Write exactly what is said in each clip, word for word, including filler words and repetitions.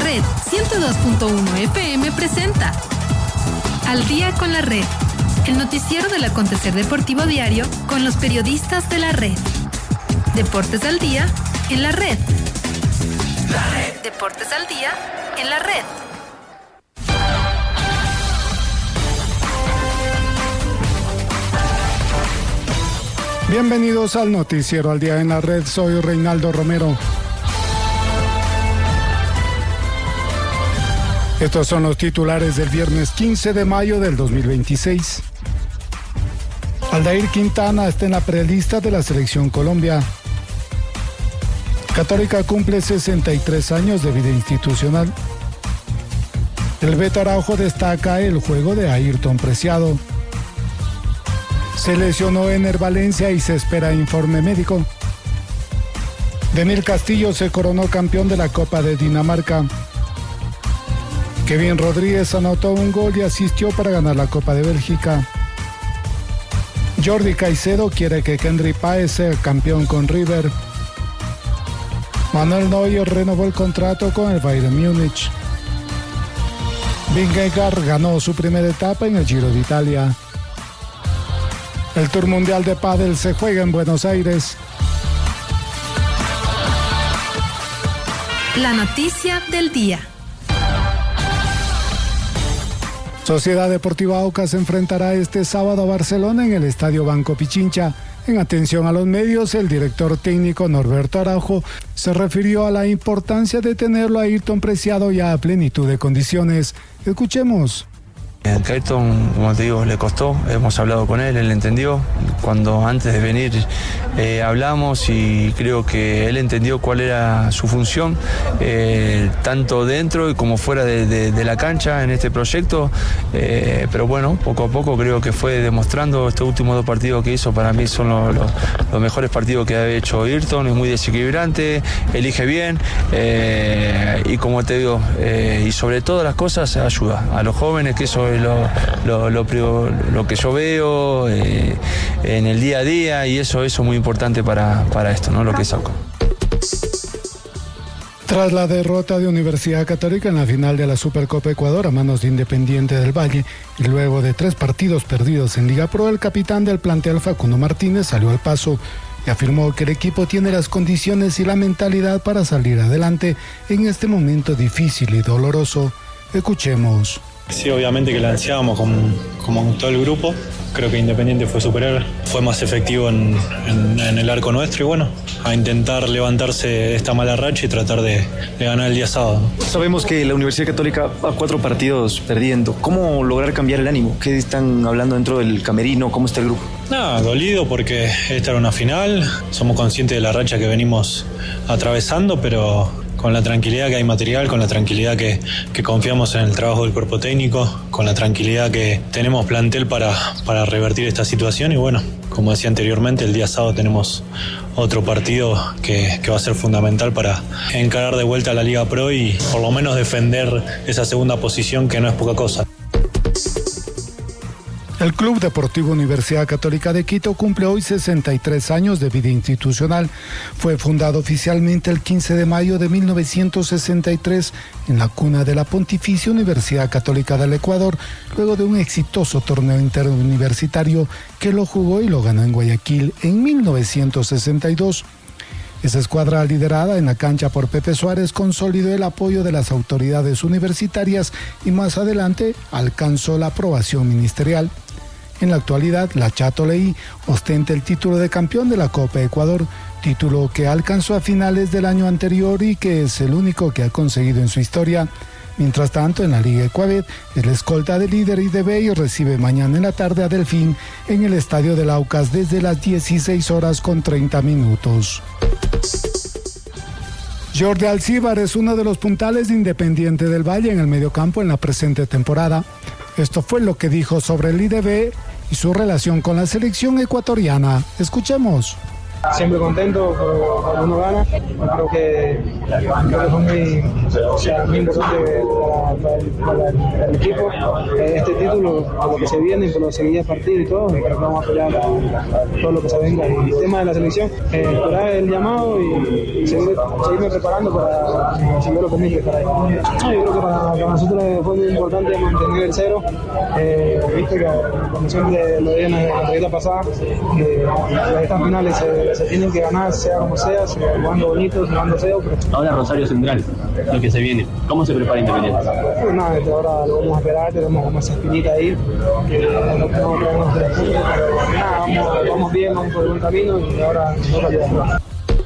Red ciento dos punto uno F M presenta Al Día con la Red, el noticiero del acontecer deportivo diario con los periodistas de la Red. Deportes al Día en la Red. La Red. Deportes al Día en la Red. Bienvenidos al noticiero Al Día en la Red. Soy Reinaldo Romero. Estos son los titulares del viernes quince de mayo del dos mil veintiséis. Aldair Quintana está en la prelista de la Selección Colombia. Católica cumple sesenta y tres años de vida institucional. El Beto Araujo destaca el juego de Ayrton Preciado. Se lesionó Ener Valencia y se espera informe médico. Denil Castillo se coronó campeón de la Copa de Dinamarca. Kevin Rodríguez anotó un gol y asistió para ganar la Copa de Bélgica. Jordi Caicedo quiere que Kendry Páez sea campeón con River. Manuel Neuer renovó el contrato con el Bayern Múnich. Vingegaard ganó su primera etapa en el Giro de Italia. El Tour Mundial de Pádel se juega en Buenos Aires. La noticia del día. Sociedad Deportiva Aucas se enfrentará este sábado a Barcelona en el Estadio Banco Pichincha. En atención a los medios, el director técnico Norberto Araujo se refirió a la importancia de tenerlo a Ayrton Preciado ya a plenitud de condiciones. Escuchemos. A Ayrton, como te digo, le costó, hemos hablado con él, él entendió, cuando antes de venir eh, hablamos y creo que él entendió cuál era su función, eh, tanto dentro y como fuera de, de, de la cancha en este proyecto, eh, pero bueno, poco a poco creo que fue demostrando estos últimos dos partidos que hizo, para mí son los, los, los mejores partidos que ha hecho Ayrton, es muy desequilibrante, elige bien eh, y como te digo, eh, y sobre todas las cosas ayuda a los jóvenes, que eso es Lo, lo, lo, lo que yo veo eh, en el día a día y eso, eso es muy importante para, para esto, ¿no? Lo que saco. Tras la derrota de Universidad Católica en la final de la Supercopa Ecuador a manos de Independiente del Valle y luego de tres partidos perdidos en Liga Pro, el capitán del plantel Facundo Martínez salió al paso y afirmó que el equipo tiene las condiciones y la mentalidad para salir adelante en este momento difícil y doloroso. Escuchemos. Sí, obviamente que la ansiábamos con, como todo el grupo. Creo que Independiente fue superior, fue más efectivo en, en, en el arco nuestro y bueno, a intentar levantarse de esta mala racha y tratar de, de ganar el día sábado. Sabemos que la Universidad Católica va cuatro partidos perdiendo. ¿Cómo lograr cambiar el ánimo? ¿Qué están hablando dentro del camerino? ¿Cómo está el grupo? Nada, dolido porque esta era una final. Somos conscientes de la racha que venimos atravesando, pero con la tranquilidad que hay material, con la tranquilidad que, que confiamos en el trabajo del cuerpo técnico, con la tranquilidad que tenemos plantel para, para revertir esta situación y bueno, como decía anteriormente, el día sábado tenemos otro partido que, que va a ser fundamental para encarar de vuelta a la Liga Pro y por lo menos defender esa segunda posición que no es poca cosa. El Club Deportivo Universidad Católica de Quito cumple hoy sesenta y tres años de vida institucional. Fue fundado oficialmente el quince de mayo de mil novecientos sesenta y tres en la cuna de la Pontificia Universidad Católica del Ecuador, luego de un exitoso torneo interuniversitario que lo jugó y lo ganó en Guayaquil en mil novecientos sesenta y dos. Esa escuadra, liderada en la cancha por Pepe Suárez, consolidó el apoyo de las autoridades universitarias y más adelante alcanzó la aprobación ministerial. En la actualidad, la Chatoleí ostenta el título de campeón de la Copa Ecuador, título que alcanzó a finales del año anterior y que es el único que ha conseguido en su historia. Mientras tanto, en la Liga Ecuabet, el escolta de líder I D B y recibe mañana en la tarde a Delfín en el Estadio del Aucas desde las dieciséis horas con treinta minutos. Jordi Alcíbar es uno de los puntales de Independiente del Valle en el mediocampo en la presente temporada. Esto fue lo que dijo sobre el I D B y su relación con la selección ecuatoriana. Escuchemos. Siempre contento cuando uno gana. Creo que, creo que fue muy, o sea, muy importante para, para, el, para el equipo este título, por lo que se viene, por lo que se viene partido y todo, y creo que vamos a pelear a todo lo que se venga. Y el tema de la selección, eh, esperar el llamado y, y seguir, seguirme preparando para seguir lo que me estar ahí. No, yo creo que para, para nosotros fue muy importante mantener el cero. Eh, viste que, como siempre lo dije en la entrevista pasada, que las estas finales se, se tienen que ganar, sea como sea, sea jugando bonito, jugando feo. Pero... Ahora Rosario Central, lo que se viene. ¿Cómo se prepara Independiente? Pues nada, ahora lo vamos a esperar, tenemos como esa espinita ahí, que no tenemos tres puntos, pero nada, vamos, vamos bien, vamos por el buen camino y ahora toca llegar.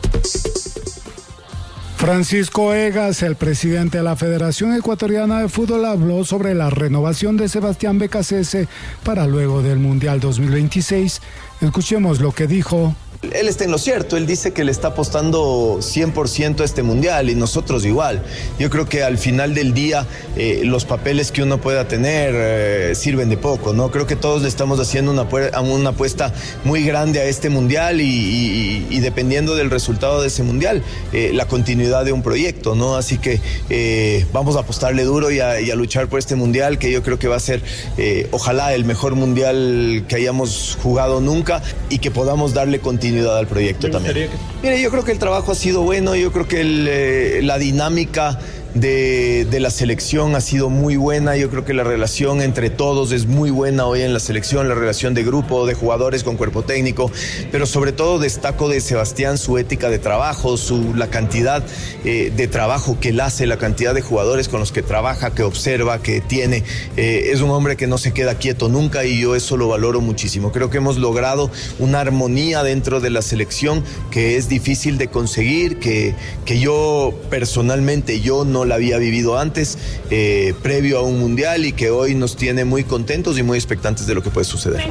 Francisco Egas, el presidente de la Federación Ecuatoriana de Fútbol, habló sobre la renovación de Sebastián Becasese para luego del Mundial dos mil veintiséis. Escuchemos lo que dijo. Él está en lo cierto, él dice que le está apostando cien por ciento a este mundial y nosotros igual. Yo creo que al final del día eh, los papeles que uno pueda tener eh, sirven de poco, ¿no? Creo que todos le estamos haciendo una, una apuesta muy grande a este mundial y, y, y dependiendo del resultado de ese mundial, eh, la continuidad de un proyecto, ¿no? Así que eh, vamos a apostarle duro y a, y a luchar por este mundial que yo creo que va a ser, eh, ojalá, el mejor mundial que hayamos jugado nunca y que podamos darle continuidad al proyecto también. Que... Mire, yo creo que el trabajo ha sido bueno, yo creo que el, eh, la dinámica de, de la selección ha sido muy buena. Yo creo que la relación entre todos es muy buena hoy en la selección, la relación de grupo, de jugadores con cuerpo técnico, pero sobre todo destaco de Sebastián su ética de trabajo, su, la cantidad eh, de trabajo que él hace, la cantidad de jugadores con los que trabaja, que observa, que tiene. Eh, es un hombre que no se queda quieto nunca y yo eso lo valoro muchísimo. Creo que hemos logrado una armonía dentro de la selección que es difícil de conseguir, que, que yo personalmente yo no la había vivido antes, eh, previo a un mundial, y que hoy nos tiene muy contentos y muy expectantes de lo que puede suceder.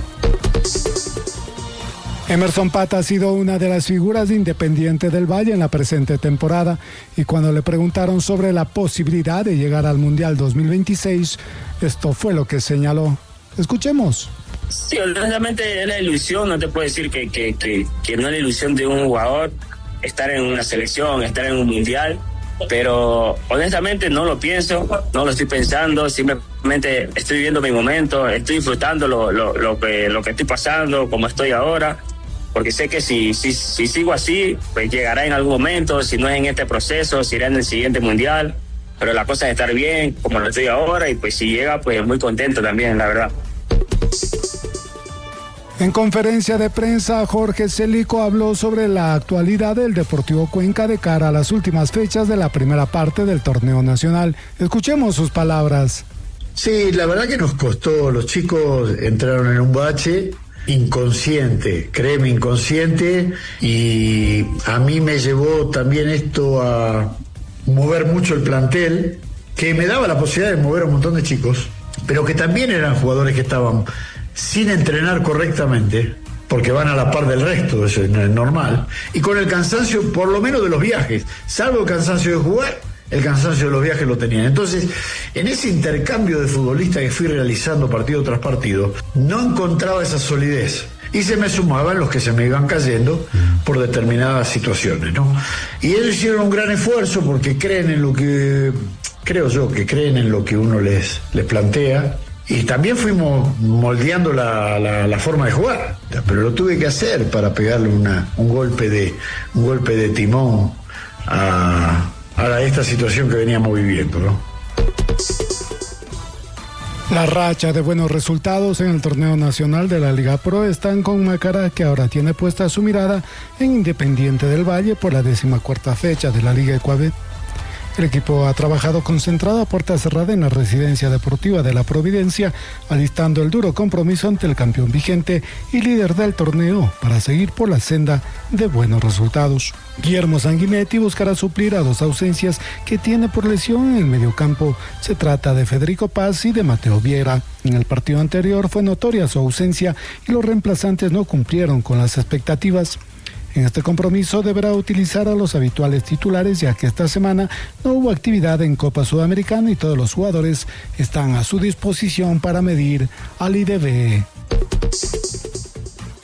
Emerson Pata ha sido una de las figuras de Independiente del Valle en la presente temporada, y cuando le preguntaron sobre la posibilidad de llegar al Mundial dos mil veintiséis, esto fue lo que señaló. Escuchemos. Sí, honestamente es la ilusión, no te puedo decir que, que, que, que no es la ilusión de un jugador estar en una selección, estar en un mundial, pero honestamente no lo pienso, no lo estoy pensando, simplemente estoy viviendo mi momento, estoy disfrutando lo, lo, lo, que, lo que estoy pasando, como estoy ahora, porque sé que si, si, si sigo así, pues llegará en algún momento, si no es en este proceso, si irá en el siguiente mundial, pero la cosa es estar bien, como lo estoy ahora, y pues si llega, pues muy contento también, la verdad. En conferencia de prensa, Jorge Celico habló sobre la actualidad del Deportivo Cuenca de cara a las últimas fechas de la primera parte del torneo nacional. Escuchemos sus palabras. Sí, la verdad que nos costó, los chicos entraron en un bache inconsciente, créeme, inconsciente, y a mí me llevó también esto a mover mucho el plantel, que me daba la posibilidad de mover a un montón de chicos, pero que también eran jugadores que estaban sin entrenar correctamente, porque van a la par del resto, eso es normal, y con el cansancio por lo menos de los viajes, salvo el cansancio de jugar, el cansancio de los viajes lo tenían. Entonces, en ese intercambio de futbolistas que fui realizando partido tras partido, no encontraba esa solidez, y se me sumaban los que se me iban cayendo por determinadas situaciones, ¿no? Y ellos hicieron un gran esfuerzo porque creen en lo que, creo yo, que creen en lo que uno les, les plantea. Y también fuimos moldeando la, la, la forma de jugar, pero lo tuve que hacer para pegarle una, un golpe de un golpe de timón a, a esta situación que veníamos viviendo, ¿no? La racha de buenos resultados en el torneo nacional de la Liga Pro están con Macará, que ahora tiene puesta su mirada en Independiente del Valle por la décimacuarta fecha de la Liga Ecuabet. El equipo ha trabajado concentrado a puerta cerrada en la residencia deportiva de La Providencia, alistando el duro compromiso ante el campeón vigente y líder del torneo para seguir por la senda de buenos resultados. Guillermo Sanguinetti buscará suplir a dos ausencias que tiene por lesión en el mediocampo. Se trata de Federico Paz y de Mateo Viera. En el partido anterior fue notoria su ausencia y los reemplazantes no cumplieron con las expectativas. En este compromiso deberá utilizar a los habituales titulares, ya que esta semana no hubo actividad en Copa Sudamericana y todos los jugadores están a su disposición para medir al I D B.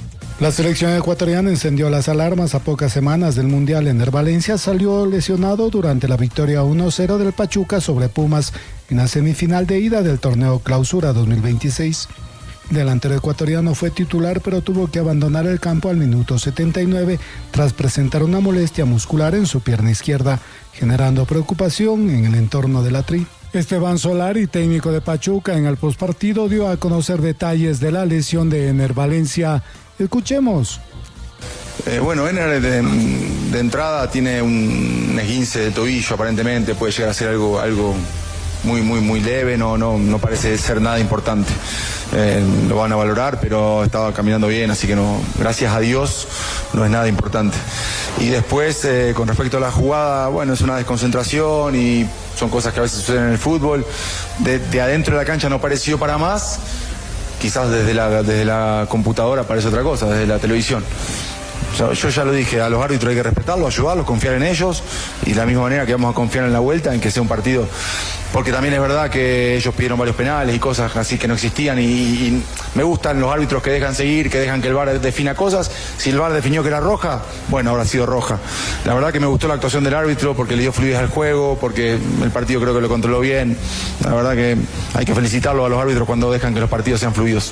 La selección ecuatoriana encendió las alarmas a pocas semanas del Mundial. Ener Valencia salió lesionado durante la victoria uno cero del Pachuca sobre Pumas en la semifinal de ida del torneo Clausura dos mil veintiséis. El delantero ecuatoriano fue titular, pero tuvo que abandonar el campo al minuto setenta y nueve tras presentar una molestia muscular en su pierna izquierda, generando preocupación en el entorno de la Tri. Esteban Solari, técnico de Pachuca, en el postpartido dio a conocer detalles de la lesión de Ener Valencia. Escuchemos. Eh, bueno, Ener de, de entrada tiene un esguince de tobillo, aparentemente puede llegar a ser algo, algo muy, muy, muy leve, no, no, no parece ser nada importante. Eh, lo van a valorar, pero estaba caminando bien, así que no, gracias a Dios no es nada importante. Y después, eh, con respecto a la jugada, bueno, es una desconcentración y son cosas que a veces suceden en el fútbol. De, de adentro de la cancha no pareció para más, quizás desde la, desde la computadora parece otra cosa, desde la televisión. O sea, yo ya lo dije, a los árbitros hay que respetarlos, ayudarlos, confiar en ellos, y de la misma manera que vamos a confiar en la vuelta, en que sea un partido, porque también es verdad que ellos pidieron varios penales y cosas así que no existían, y, y me gustan los árbitros que dejan seguir, que dejan que el V A R defina cosas. Si el V A R definió que era roja, bueno, habrá sido roja. La verdad que me gustó la actuación del árbitro, porque le dio fluidez al juego, porque el partido creo que lo controló bien. La verdad que hay que felicitarlo a los árbitros cuando dejan que los partidos sean fluidos.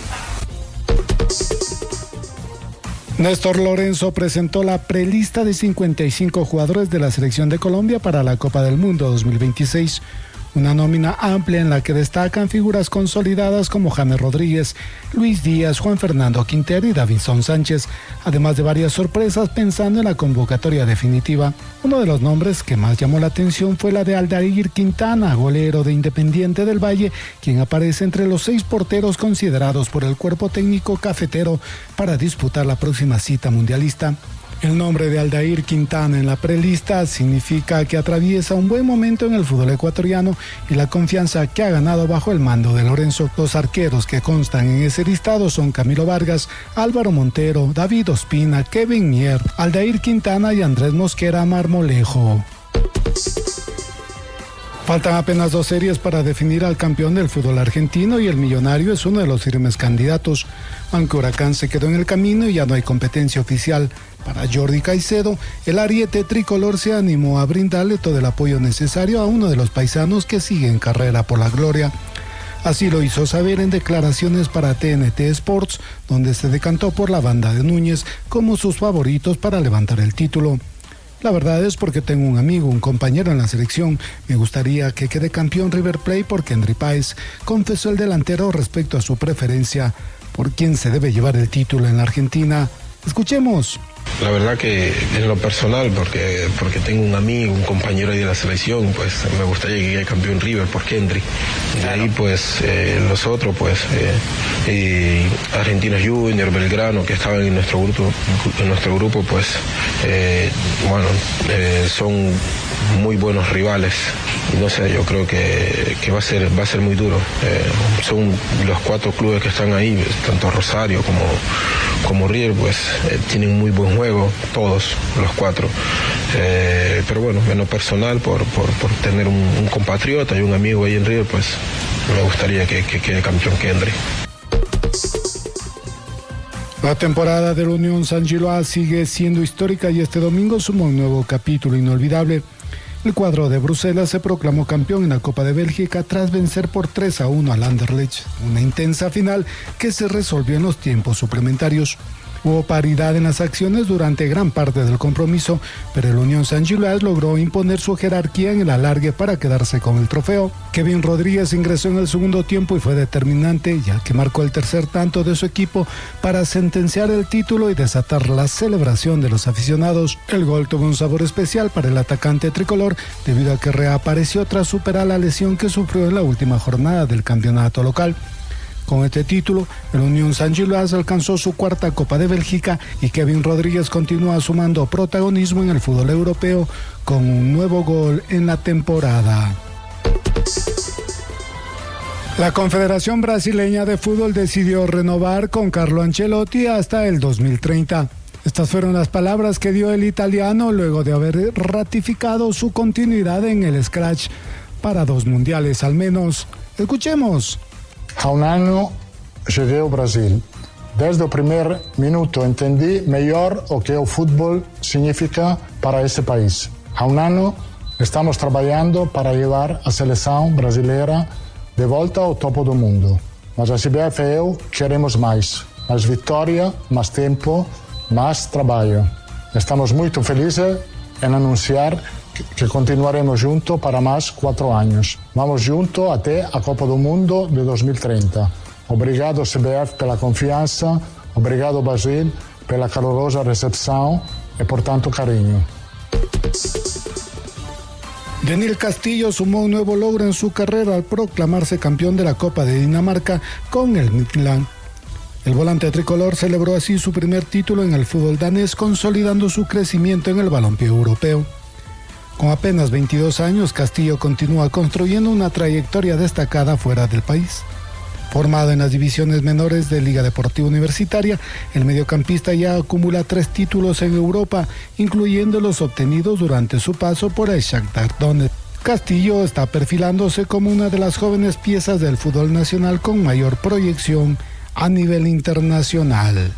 Néstor Lorenzo presentó la prelista de cincuenta y cinco jugadores de la selección de Colombia para la Copa del Mundo dos mil veintiséis. Una nómina amplia en la que destacan figuras consolidadas como James Rodríguez, Luis Díaz, Juan Fernando Quintero y Davinson Sánchez, además de varias sorpresas pensando en la convocatoria definitiva. Uno de los nombres que más llamó la atención fue la de Aldair Quintana, golero de Independiente del Valle, quien aparece entre los seis porteros considerados por el cuerpo técnico cafetero para disputar la próxima cita mundialista. El nombre de Aldair Quintana en la prelista significa que atraviesa un buen momento en el fútbol ecuatoriano y la confianza que ha ganado bajo el mando de Lorenzo. Los arqueros que constan en ese listado son Camilo Vargas, Álvaro Montero, David Ospina, Kevin Mier, Aldair Quintana y Andrés Mosquera Marmolejo. Faltan apenas dos series para definir al campeón del fútbol argentino y el Millonario es uno de los firmes candidatos. Aunque Huracán se quedó en el camino y ya no hay competencia oficial para Jordi Caicedo, el ariete tricolor se animó a brindarle todo el apoyo necesario a uno de los paisanos que sigue en carrera por la gloria. Así lo hizo saber en declaraciones para T N T Sports, donde se decantó por la banda de Núñez como sus favoritos para levantar el título. La verdad es porque tengo un amigo, un compañero en la selección. Me gustaría que quede campeón River Plate por Kendry Páez, confesó el delantero respecto a su preferencia por quién se debe llevar el título en la Argentina. Escuchemos. La verdad que en lo personal, porque porque tengo un amigo, un compañero ahí de la selección, pues me gustaría que quede campeón River por Kendry. De ahí pues eh, los otros, pues eh, eh, Argentinos Junior, Belgrano, que estaban en nuestro grupo, en nuestro grupo pues eh, bueno, eh, son muy buenos rivales. Y no sé, yo creo que, que va a ser va a ser muy duro. Eh, son los cuatro clubes que están ahí, tanto Rosario como, como River, pues eh, tienen muy buen juego, todos los cuatro. Eh, pero bueno, en lo personal, por, por, por tener un, un compatriota y un amigo ahí en River, pues me gustaría que, que quede campeón Kendry. La temporada de la Unión San Giloás sigue siendo histórica y este domingo suma un nuevo capítulo inolvidable. El cuadro de Bruselas se proclamó campeón en la Copa de Bélgica tras vencer por tres a uno al Anderlecht, una intensa final que se resolvió en los tiempos suplementarios. Hubo paridad en las acciones durante gran parte del compromiso, pero el Unión San Giloás logró imponer su jerarquía en el alargue para quedarse con el trofeo. Kevin Rodríguez ingresó en el segundo tiempo y fue determinante, ya que marcó el tercer tanto de su equipo para sentenciar el título y desatar la celebración de los aficionados. El gol tuvo un sabor especial para el atacante tricolor, debido a que reapareció tras superar la lesión que sufrió en la última jornada del campeonato local. Con este título, el Unión San Giloás alcanzó su cuarta Copa de Bélgica y Kevin Rodríguez continúa sumando protagonismo en el fútbol europeo con un nuevo gol en la temporada. La Confederación Brasileña de Fútbol decidió renovar con Carlo Ancelotti hasta el dos mil treinta. Estas fueron las palabras que dio el italiano luego de haber ratificado su continuidad en el Scratch para dos mundiales al menos. Escuchemos. Há um ano cheguei ao Brasil Desde el primer minuto entendí mejor lo que el fútbol significa para este país. A un año estamos trabajando para llevar a selección brasileira de volta ao topo do mundo. Mas a C B F e eu queremos mais. Mais vitória, mais tempo, mais trabalho. Estamos muito felizes em anunciar que continuaremos juntos para mais quatro anos. Vamos juntos até a Copa do Mundo de dois mil e trinta. Obrigado C B F pela confiança, obrigado Brasil pela calorosa recepção e por tanto carinho. Daniel Castillo sumó un nuevo logro en su carrera al proclamarse campeón de la Copa de Dinamarca con el Midtjylland. El volante tricolor celebró así su primer título en el fútbol danés, consolidando su crecimiento en el balompié europeo. Con apenas veintidós años, Castillo continúa construyendo una trayectoria destacada fuera del país. Formado en las divisiones menores de Liga Deportiva Universitaria, el mediocampista ya acumula tres títulos en Europa, incluyendo los obtenidos durante su paso por el Shakhtar Donetsk. Castillo está perfilándose como una de las jóvenes piezas del fútbol nacional con mayor proyección a nivel internacional.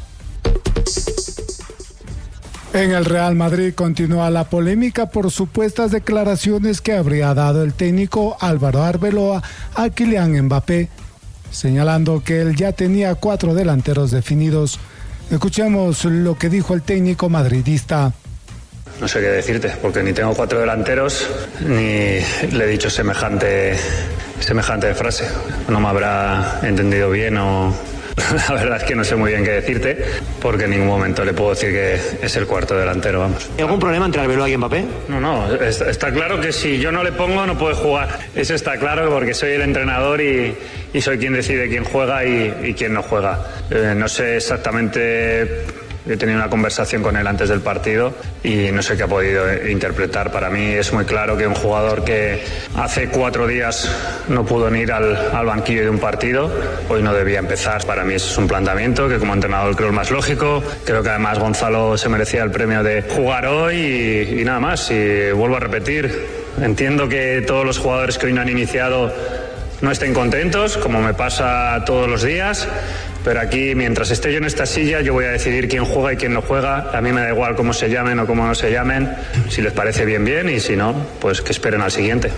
En el Real Madrid continúa la polémica por supuestas declaraciones que habría dado el técnico Álvaro Arbeloa a Kylian Mbappé, señalando que él ya tenía cuatro delanteros definidos. Escuchemos lo que dijo el técnico madridista. No sé qué decirte, porque ni tengo cuatro delanteros, ni le he dicho semejante, semejante frase. No me habrá entendido bien o... La verdad es que no sé muy bien qué decirte, porque en ningún momento le puedo decir que es el cuarto delantero, vamos. ¿Hay algún problema entre Arbeloa y Mbappé? No, no, está, está claro que si yo no le pongo no puede jugar. Eso está claro porque soy el entrenador y, y soy quien decide quién juega y, y quién no juega. Eh, no sé exactamente... He tenido una conversación con él antes del partido y no sé qué ha podido interpretar. Para mí es muy claro que un jugador que hace cuatro días no pudo ni ir al, al banquillo de un partido, hoy no debía empezar. Para mí eso es un planteamiento que como entrenador creo el más lógico. Creo que además Gonzalo se merecía el premio de jugar hoy y, y nada más. Y vuelvo a repetir, entiendo que todos los jugadores que hoy no han iniciado no estén contentos, como me pasa todos los días. Pero aquí, mientras esté yo en esta silla, yo voy a decidir quién juega y quién no juega. A mí me da igual cómo se llamen o cómo no se llamen. Si les parece bien, bien, y si no, pues que esperen al siguiente.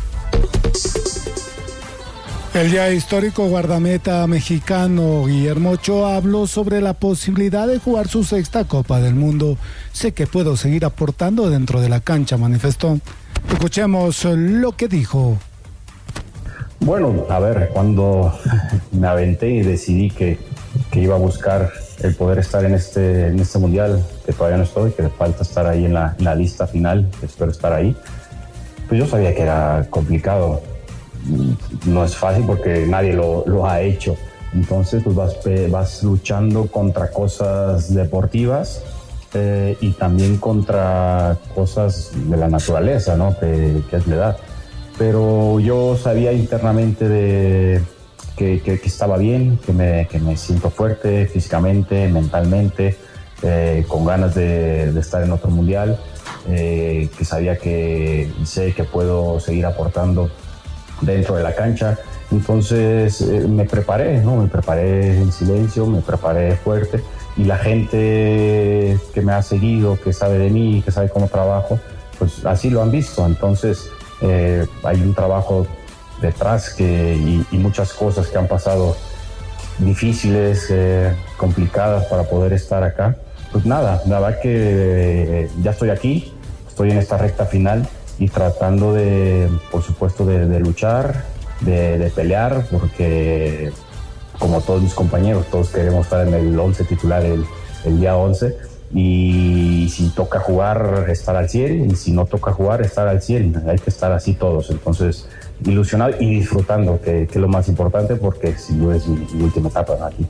El ya histórico guardameta mexicano Guillermo Ochoa habló sobre la posibilidad de jugar su sexta Copa del Mundo. Sé que puedo seguir aportando dentro de la cancha, manifestó. Escuchemos lo que dijo. Bueno, a ver, cuando me aventé y decidí que, que iba a buscar el poder estar en este, en este mundial, que todavía no estoy, que falta estar ahí en la, en la lista final, que espero estar ahí, pues yo sabía que era complicado. No es fácil porque nadie lo, lo ha hecho. Entonces pues vas, vas luchando contra cosas deportivas eh, y también contra cosas de la naturaleza, ¿no? Que, que es la edad. Pero yo sabía internamente de que, que, que estaba bien, que me, que me siento fuerte físicamente, mentalmente, eh, con ganas de, de estar en otro mundial, eh, que sabía que sé que puedo seguir aportando dentro de la cancha. Entonces eh, me preparé, ¿no? Me preparé en silencio, me preparé fuerte y la gente que me ha seguido, que sabe de mí, que sabe cómo trabajo, pues así lo han visto. Entonces Eh, hay un trabajo detrás que, y, y muchas cosas que han pasado difíciles, eh, complicadas para poder estar acá. Pues nada, la verdad que eh, ya estoy aquí, estoy en esta recta final y tratando de, por supuesto, de, de luchar, de, de pelear, porque como todos mis compañeros, todos queremos estar en el once titular el, el día once. Y si toca jugar, estar al cien, y si no toca jugar, estar al cien. Hay que estar así todos. Entonces, ilusionado y disfrutando, que, que es lo más importante, porque sin duda es mi, mi última etapa aquí.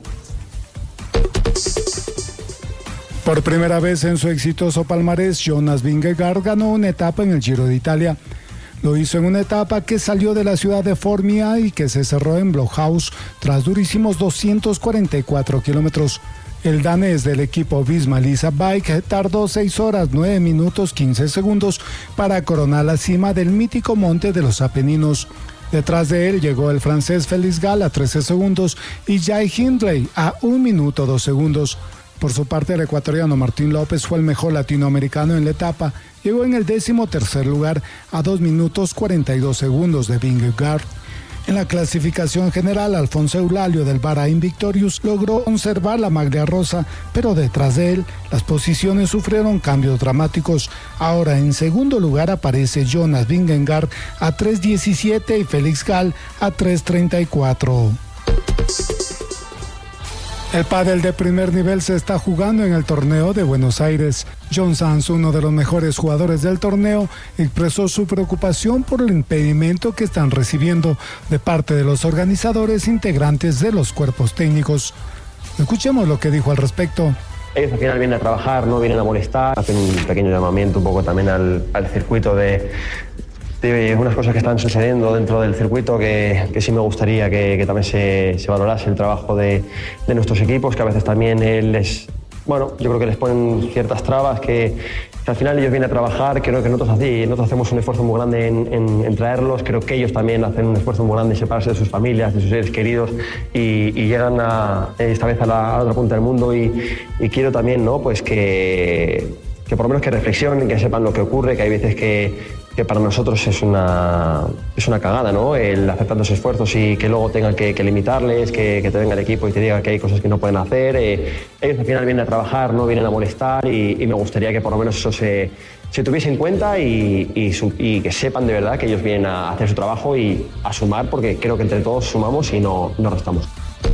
Por primera vez en su exitoso palmarés, Jonas Vingegaard ganó una etapa en el Giro de Italia. Lo hizo en una etapa que salió de la ciudad de Formia y que se cerró en Blockhaus tras durísimos doscientos cuarenta y cuatro kilómetros. El danés del equipo Visma Lease Bike tardó seis horas, nueve minutos, quince segundos para coronar la cima del mítico monte de los Apeninos. Detrás de él llegó el francés Félix Gall a trece segundos y Jai Hindley a un minuto dos segundos. Por su parte, el ecuatoriano Martín López fue el mejor latinoamericano en la etapa. Llegó en el décimo tercer lugar a dos minutos cuarenta y dos segundos de Vingegaard. En la clasificación general, Alfonso Eulalio del Bahrain Victorious logró conservar la maglia rosa, pero detrás de él las posiciones sufrieron cambios dramáticos. Ahora en segundo lugar aparece Jonas Vingegaard a tres diecisiete y Félix Gall a tres treinta y cuatro. El pádel de primer nivel se está jugando en el torneo de Buenos Aires. John Sanz, uno de los mejores jugadores del torneo, expresó su preocupación por el impedimento que están recibiendo de parte de los organizadores integrantes de los cuerpos técnicos. Escuchemos lo que dijo al respecto. Ellos al final vienen a trabajar, no vienen a molestar, hacen un pequeño llamamiento un poco también al, al circuito de... de unas cosas que están sucediendo dentro del circuito que, que sí me gustaría que, que también se, se valorase el trabajo de, de nuestros equipos, que a veces también les, bueno, yo creo que les ponen ciertas trabas que, que al final ellos vienen a trabajar. Creo que nosotros, así, nosotros hacemos un esfuerzo muy grande en, en, en traerlos, creo que ellos también hacen un esfuerzo muy grande en separarse de sus familias, de sus seres queridos y, y llegan a, esta vez a la, a la otra punta del mundo y, y quiero también, ¿no? Pues que, que por lo menos que reflexionen, que sepan lo que ocurre, que hay veces que que para nosotros es una, es una cagada, ¿no? El hacer tantos esfuerzos y que luego tengan que, que limitarles, que, que te venga el equipo y te diga que hay cosas que no pueden hacer. Eh, ellos al final vienen a trabajar, no vienen a molestar y, y me gustaría que por lo menos eso se, se tuviese en cuenta y, y, su, y que sepan de verdad que ellos vienen a hacer su trabajo y a sumar, porque creo que entre todos sumamos y no, no restamos.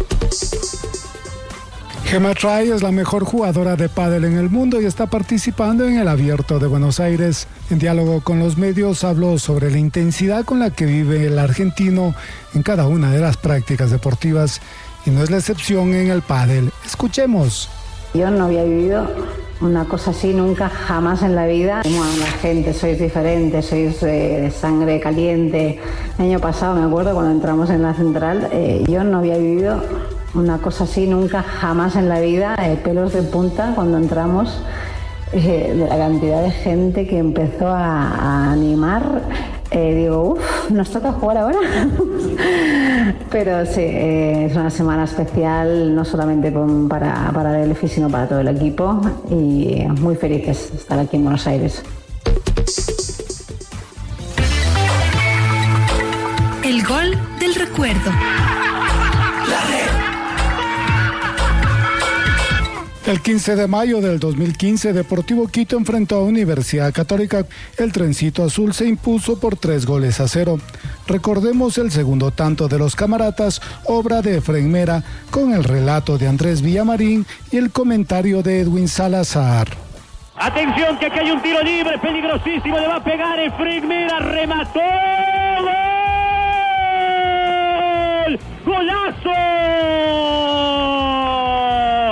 Gemma Trai es la mejor jugadora de pádel en el mundo y está participando en el Abierto de Buenos Aires. En diálogo con los medios habló sobre la intensidad con la que vive el argentino en cada una de las prácticas deportivas y no es la excepción en el pádel. Escuchemos. Yo no había vivido una cosa así nunca, jamás en la vida. Como la gente, sois diferentes, sois de, de sangre caliente. El año pasado me acuerdo cuando entramos en la central, eh, yo no había vivido una cosa así nunca, jamás en la vida, eh, pelos de punta cuando entramos, eh, de la cantidad de gente que empezó a, a animar. Eh, digo, uff, ¿nos toca jugar ahora? Pero sí, eh, es una semana especial, no solamente con, para, para Delphi, sino para todo el equipo y muy felices de estar aquí en Buenos Aires. El gol del recuerdo. El quince de mayo del dos mil quince, Deportivo Quito enfrentó a Universidad Católica. El trencito azul se impuso por tres goles a cero. Recordemos el segundo tanto de los Camaratas, obra de Efraín Mera, con el relato de Andrés Villamarín y el comentario de Edwin Salazar. Atención que aquí hay un tiro libre, peligrosísimo, le va a pegar Efraín Mera, remató. ¡Gol! ¡Golazo!